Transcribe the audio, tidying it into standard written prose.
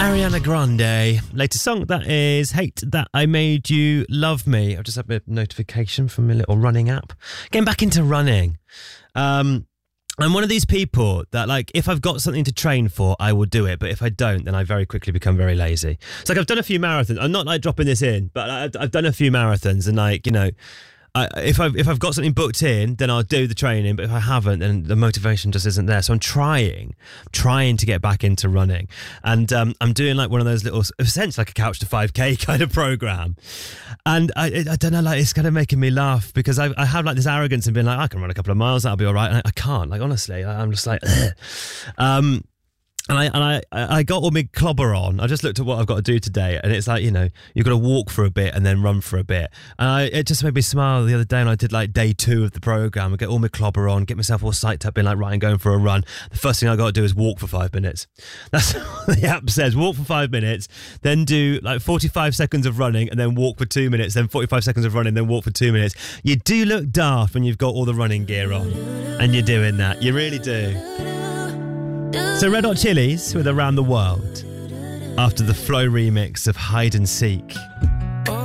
Ariana Grande, latest song, that is Hate That I Made You Love Me. I've just had a notification from my little running app. Getting back into running. I'm one of these people that, like, if I've got something to train for, I will do it. But if I don't, then I very quickly become very lazy. It's like I've done a few marathons. I'm not like dropping this in, but I've done a few marathons, and, like, you know, if I've got something booked in, then I'll do the training. But if I haven't, then the motivation just isn't there. So I'm trying to get back into running, and I'm doing like one of those little, essentially like a Couch to 5K kind of program. And I don't know, like, it's kind of making me laugh because I have like this arrogance and being like, I can run a couple of miles, that'll be all right. And I can't, like, honestly, I'm just like, ugh. And I got all my clobber on. I just looked at what I've got to do today, and it's like, you know, you've got to walk for a bit and then run for a bit. And it just made me smile the other day, and I did like day 2 of the program. I get all my clobber on, get myself all psyched up, being like, right, I'm going for a run. The first thing I got to do is walk for 5 minutes. That's what the app says. Walk for 5 minutes, then do like 45 seconds of running, and then walk for 2 minutes, then 45 seconds of running, then walk for 2 minutes. You do look daft when you've got all the running gear on, and you're doing that. You really do. So Red Hot Chilies with Around the World after the Flow remix of Hide and Seek.